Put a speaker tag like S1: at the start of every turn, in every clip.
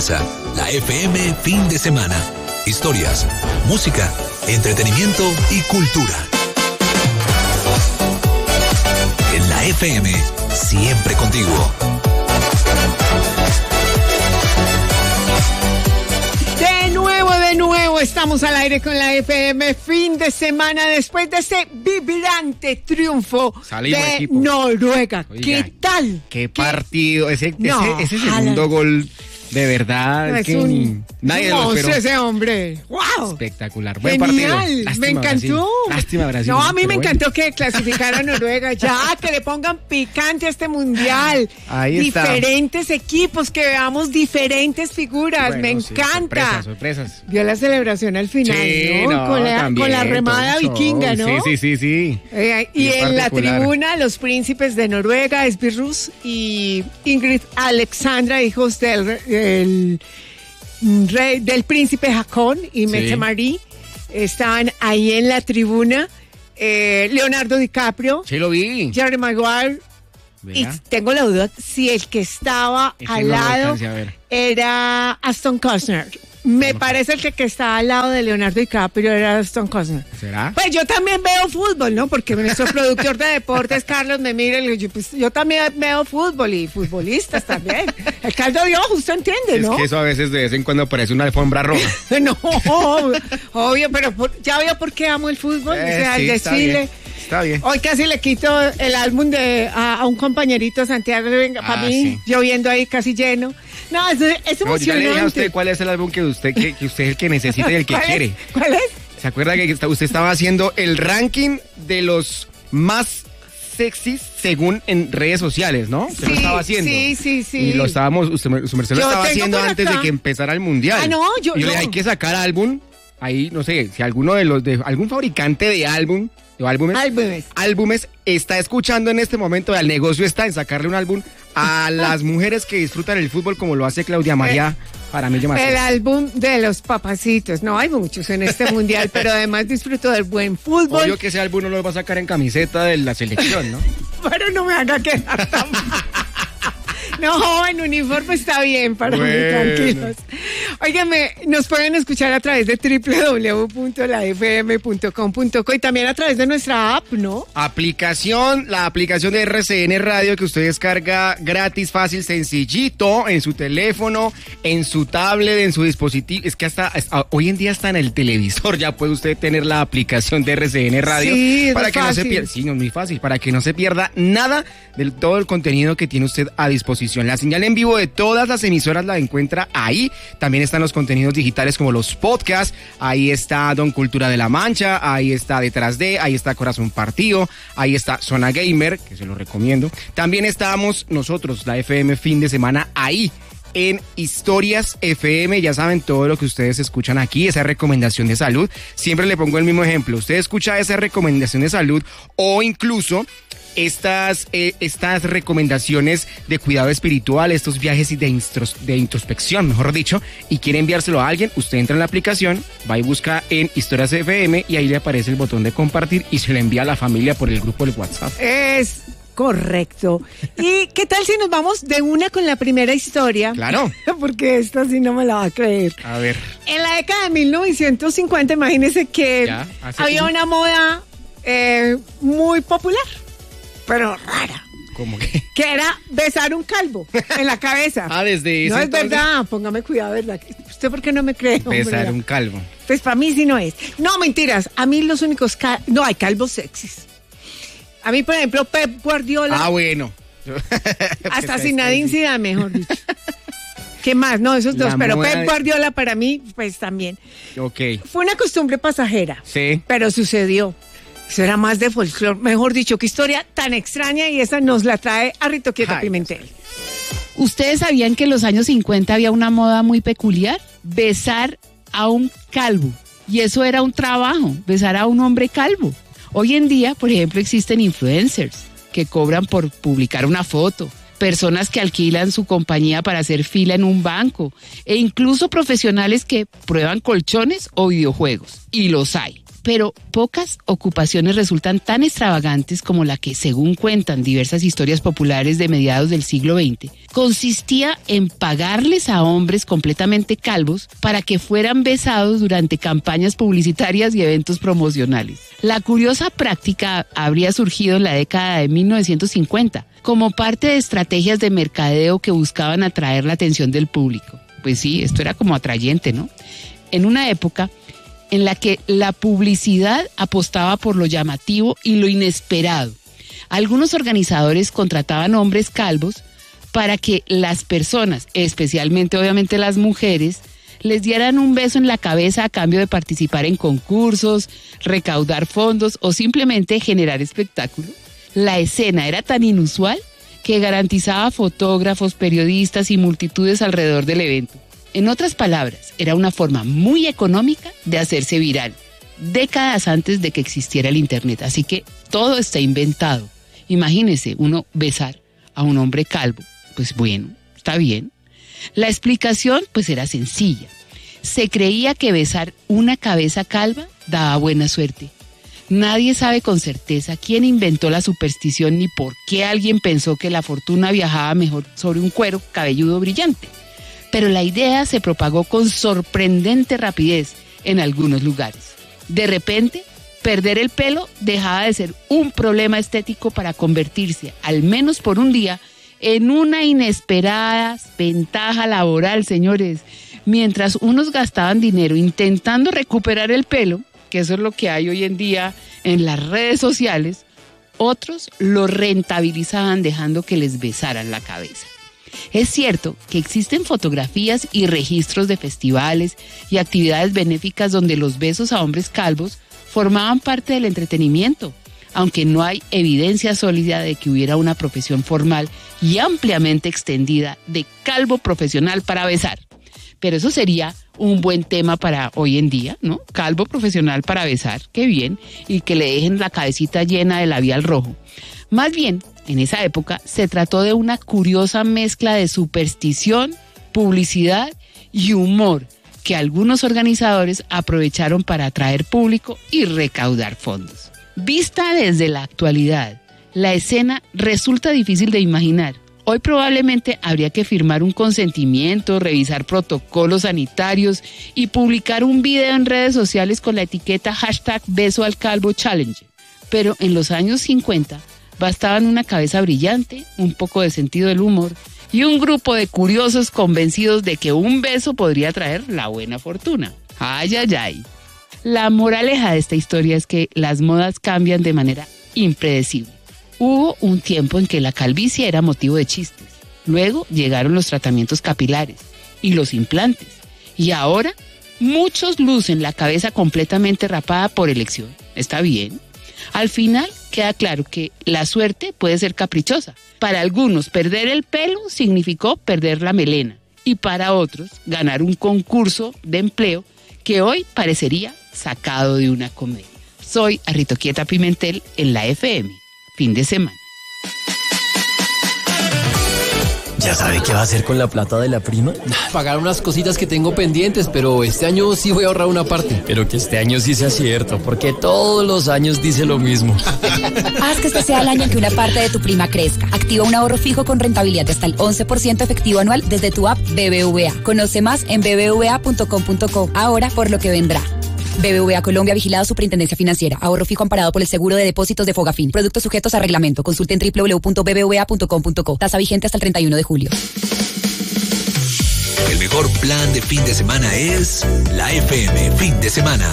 S1: comienza la FM Fin de Semana. Historias, música, entretenimiento y cultura. En la FM, siempre contigo.
S2: De nuevo, estamos al aire con la FM Fin de Semana después de ese vibrante triunfo de Noruega.
S3: Oiga,
S2: ¿qué tal?
S3: ¿Qué partido? Ese segundo gol, de verdad,
S2: es
S3: que nadie lo esperó.
S2: ese hombre. ¡Wow!
S3: Espectacular. Buen
S2: Genial.
S3: partido. Lástima,
S2: Me encantó.
S3: Brasil. Lástima, Brasil.
S2: No, a mí me encantó
S3: bueno.
S2: que clasificara a Noruega. Ya, que le pongan picante a este mundial.
S3: Ahí está.
S2: Diferentes equipos, que veamos diferentes figuras.
S3: Bueno,
S2: me
S3: sí,
S2: encanta.
S3: sorpresas.
S2: Vio la celebración al final,
S3: Sí,
S2: ¿no? Con la remada
S3: todo el
S2: vikinga,
S3: show.
S2: ¿no?
S3: Sí.
S2: Y en la
S3: particular.
S2: tribuna, los príncipes de Noruega, Esbirrus y Ingrid Alexandra, hijos del rey, del príncipe Haakon y Mette Marie, estaban ahí en la tribuna. Leonardo DiCaprio,
S3: Sí, lo vi.
S2: Jerry Maguire. Y
S3: Vea.
S2: tengo la duda si el que estaba
S3: Ese
S2: al
S3: no lo
S2: lado
S3: alcancé a ver.
S2: era Aston Kutcher. Me parece que el que estaba al lado de Leonardo DiCaprio era Aston Kutcher.
S3: ¿Será?
S2: Pues yo también veo fútbol, ¿no? Porque nuestro productor de deportes, Carlos, me mira y le digo, pues yo también veo fútbol y futbolistas también. El caldo de ojo, usted entiende, ¿no?
S3: Es que eso a veces de vez en cuando parece una alfombra roja.
S2: No, obvio, pero ya veo por qué amo el fútbol, o sea, el
S3: Sí,
S2: desfile.
S3: Está bien.
S2: Hoy casi le quito el álbum a un compañerito, Santiago, venga, para mí,
S3: sí.
S2: yo viendo ahí casi lleno. No, es
S3: No, yo ya le
S2: emocionante.
S3: dije a usted cuál es el álbum que usted es el que necesita y el que
S2: ¿Cuál es?
S3: quiere.
S2: ¿Cuál es?
S3: ¿Se acuerda que usted estaba haciendo el ranking de los más sexys según en redes sociales, ¿no? Usted lo estaba haciendo.
S2: Sí.
S3: Y lo estábamos, su merced lo
S2: Yo
S3: estaba
S2: tengo
S3: haciendo
S2: por
S3: antes
S2: acá.
S3: de que empezara el mundial.
S2: Ah, no, yo
S3: Y le
S2: no.
S3: dije, hay que sacar álbum. Ahí, no sé, si alguno de algún fabricante de álbumes está escuchando en este momento, el negocio está en sacarle un álbum a las mujeres que disfrutan el fútbol como lo hace Claudia María Jaramillo
S2: El
S3: Macías.
S2: álbum de los papacitos. No hay muchos en este mundial, pero además disfruto del buen fútbol.
S3: Obvio que ese álbum no lo va a sacar en camiseta de la selección, ¿no?
S2: Pero no me haga quedar tan mal. No, en uniforme está bien, para mí, tranquilos. Óigame, nos pueden escuchar a través de www.lafm.com.co y también a través de nuestra app, ¿no?
S3: La aplicación de RCN Radio que usted descarga gratis, fácil, sencillito, en su teléfono, en su tablet, en su dispositivo. Es que hasta hoy en día hasta en el televisor ya puede usted tener la aplicación de RCN Radio.
S2: Sí, es
S3: para que
S2: fácil.
S3: no se pierda. Sí, no es muy fácil, para que no se pierda nada de todo el contenido que tiene usted a disposición. La señal en vivo de todas las emisoras la encuentra ahí. También están los contenidos digitales como los podcasts. Ahí está Don Cultura de la Mancha, ahí está Detrás de, ahí está Corazón Partido, ahí está Zona Gamer, que se lo recomiendo. También estamos nosotros, la FM Fin de Semana, ahí en Historias FM. Ya saben todo lo que ustedes escuchan aquí, esa recomendación de salud. Siempre le pongo el mismo ejemplo. Usted escucha esa recomendación de salud o incluso estas recomendaciones de cuidado espiritual, estos viajes de introspección, mejor dicho, y quiere enviárselo a alguien, usted entra en la aplicación, va y busca en Historias FM y ahí le aparece el botón de compartir y se lo envía a la familia por el grupo del WhatsApp.
S2: Es correcto. ¿Y qué tal si nos vamos de una con la primera historia?
S3: Claro.
S2: Porque esta sí no me la va a creer.
S3: A ver.
S2: En la década de 1950, imagínese que
S3: Ya,
S2: había una moda muy popular, pero rara,
S3: ¿Cómo que?
S2: que era besar un calvo en la cabeza.
S3: Desde
S2: No
S3: ese
S2: es verdad, póngame cuidado, ¿verdad? ¿Usted por qué no me cree?
S3: Besar
S2: hombre?
S3: un calvo.
S2: Pues para mí sí no es. No, mentiras, a mí los únicos no hay calvos sexys. A mí, por ejemplo, Pep Guardiola,
S3: Bueno.
S2: hasta Zinedine Zidane, mejor dicho. ¿Qué más? No, esos dos,
S3: La
S2: pero
S3: moda
S2: Pep
S3: de-
S2: Guardiola para mí, pues también.
S3: Ok.
S2: Fue una costumbre pasajera,
S3: Sí.
S2: pero sucedió. Eso era más de folclore, mejor dicho, qué historia tan extraña, y esa nos la trae Arrito Quieta
S3: Ay,
S2: Pimentel.
S4: ¿Ustedes sabían que en los años 50 había una moda muy peculiar? Besar a un calvo. Y eso era un trabajo, besar a un hombre calvo. Hoy en día, por ejemplo, existen influencers que cobran por publicar una foto, personas que alquilan su compañía para hacer fila en un banco e incluso profesionales que prueban colchones o videojuegos. Y los hay. Pero pocas ocupaciones resultan tan extravagantes como la que, según cuentan diversas historias populares de mediados del siglo XX, consistía en pagarles a hombres completamente calvos para que fueran besados durante campañas publicitarias y eventos promocionales. La curiosa práctica habría surgido en la década de 1950 como parte de estrategias de mercadeo que buscaban atraer la atención del público. Pues sí, esto era como atrayente, ¿no? En una época en la que la publicidad apostaba por lo llamativo y lo inesperado. Algunos organizadores contrataban hombres calvos para que las personas, especialmente obviamente las mujeres, les dieran un beso en la cabeza a cambio de participar en concursos, recaudar fondos o simplemente generar espectáculo. La escena era tan inusual que garantizaba fotógrafos, periodistas y multitudes alrededor del evento. En otras palabras, era una forma muy económica de hacerse viral, décadas antes de que existiera el internet. Así que todo está inventado. Imagínese uno besar a un hombre calvo. Pues bueno, está bien. La explicación pues era sencilla. Se creía que besar una cabeza calva daba buena suerte. Nadie sabe con certeza quién inventó la superstición ni por qué alguien pensó que la fortuna viajaba mejor sobre un cuero cabelludo brillante. Pero la idea se propagó con sorprendente rapidez en algunos lugares. De repente, perder el pelo dejaba de ser un problema estético para convertirse, al menos por un día, en una inesperada ventaja laboral, señores. Mientras unos gastaban dinero intentando recuperar el pelo, que eso es lo que hay hoy en día en las redes sociales, otros lo rentabilizaban dejando que les besaran la cabeza. Es cierto que existen fotografías y registros de festivales y actividades benéficas donde los besos a hombres calvos formaban parte del entretenimiento, aunque no hay evidencia sólida de que hubiera una profesión formal y ampliamente extendida de calvo profesional para besar. Pero eso sería un buen tema para hoy en día, ¿no? Calvo profesional para besar, qué bien, y que le dejen la cabecita llena de labial rojo. Más bien, en esa época se trató de una curiosa mezcla de superstición, publicidad y humor que algunos organizadores aprovecharon para atraer público y recaudar fondos. Vista desde la actualidad, la escena resulta difícil de imaginar. Hoy probablemente habría que firmar un consentimiento, revisar protocolos sanitarios y publicar un video en redes sociales con la etiqueta #BesoAlCalvoChallenge. Pero en los años 50 bastaban una cabeza brillante, un poco de sentido del humor y un grupo de curiosos convencidos de que un beso podría traer la buena fortuna. ¡Ay, ay, ay! La moraleja de esta historia es que las modas cambian de manera impredecible. Hubo un tiempo en que la calvicie era motivo de chistes. Luego llegaron los tratamientos capilares y los implantes. Y ahora muchos lucen la cabeza completamente rapada por elección. Está bien. Al final queda claro que la suerte puede ser caprichosa. Para algunos perder el pelo significó perder la melena. Y para otros ganar un concurso de empleo que hoy parecería sacado de una comedia. Soy Arritoquieta Pimentel en la FM. Fin de semana.
S5: ¿Ya sabe qué va a hacer con la plata de la prima?
S6: Pagar unas cositas que tengo pendientes, pero este año sí voy a ahorrar una parte.
S5: Pero que este año sí sea cierto, porque todos los años dice lo mismo.
S7: Haz que este sea el año en que una parte de tu prima crezca. Activa un ahorro fijo con rentabilidad de hasta el 11% efectivo anual desde tu app BBVA. Conoce más en bbva.com.co. Ahora por lo que vendrá. BBVA Colombia, vigilado Superintendencia Financiera. Ahorro fijo amparado por el seguro de depósitos de Fogafín. Productos sujetos a reglamento. Consulte en www.bbva.com.co. Tasa vigente hasta el 31 de julio.
S1: El mejor plan de fin de semana es la FM Fin de Semana.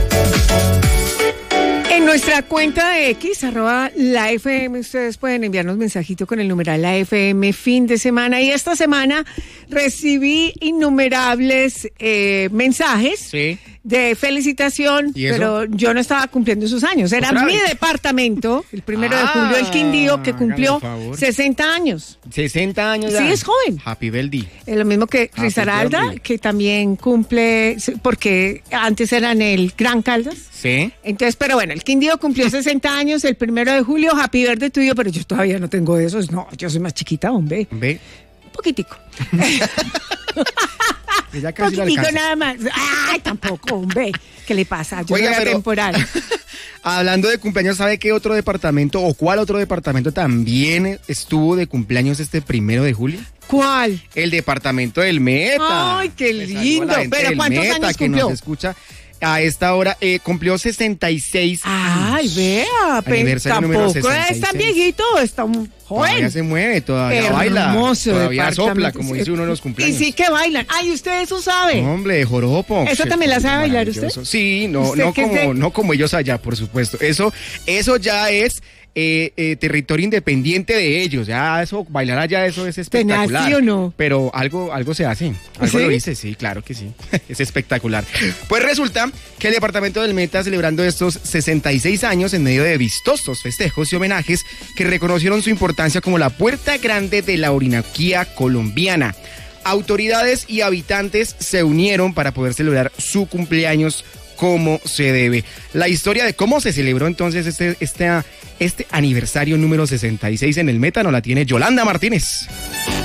S2: En nuestra cuenta de X, @la FM, ustedes pueden enviarnos mensajito con el numeral la FM Fin de Semana. Y esta semana recibí innumerables mensajes de felicitación, pero yo no estaba cumpliendo sus años. Era mi departamento, el 1 de julio, el Quindío, que cumplió 60 años.
S3: 60 años.
S2: Sí, es joven.
S3: Happy birthday.
S2: Es lo mismo que Risaralda, que también cumple, porque antes eran el Gran Caldas.
S3: Sí.
S2: Entonces, pero bueno, el Quindío cumplió 60 años el 1 de julio, happy birthday tuyo, pero yo todavía no tengo esos. No, yo soy más chiquita, hombre.
S3: Ve.
S2: Un poquitico.
S3: Ya casi lo
S2: poquitico
S3: alcanza.
S2: nada más. Ay, tampoco, hombre. ¿Qué le pasa? Yo
S3: Oiga,
S2: soy
S3: pero-
S2: atemporal.
S3: Hablando de cumpleaños, ¿sabe qué otro departamento o cuál otro departamento también estuvo de cumpleaños este 1 de julio?
S2: ¿Cuál?
S3: El departamento del Meta.
S2: Ay, qué
S3: Le saludo a
S2: lindo.
S3: la gente
S2: Pero
S3: del
S2: ¿cuántos
S3: Meta
S2: años
S3: que
S2: cumplió?
S3: nos escucha a esta hora. Cumplió 66
S2: Ay,
S3: años.
S2: vea,
S3: Aniversario número
S2: tampoco es
S3: 66.
S2: tan viejito, está un
S3: Todavía
S2: joven.
S3: se mueve, todavía baila.
S2: Hermoso
S3: Todavía sopla,
S2: departamento.
S3: como dice uno en los
S2: Y
S3: cumpleaños.
S2: sí que bailan. Ay, usted eso sabe.
S3: Hombre, de joropo.
S2: ¿Eso también la sabe bailar usted?
S3: Maravilloso. Sí, no,
S2: ¿Usted
S3: no
S2: qué es
S3: como,
S2: de-
S3: no como ellos allá, por supuesto. Eso ya es territorio independiente de ellos. Ya eso, bailar allá, eso es espectacular.
S2: ¿Tenaz, sí o no?
S3: Pero algo se hace. Algo
S2: ¿Sí?
S3: lo dice, sí, claro que sí. Es espectacular. Pues resulta que el departamento del Meta celebrando estos 66 años en medio de vistosos festejos y homenajes que reconocieron su importancia como la puerta grande de la Orinoquía colombiana. Autoridades y habitantes se unieron para poder celebrar su cumpleaños como se debe. La historia de cómo se celebró entonces este aniversario número 66 en el Meta nos la tiene Yolanda Martínez.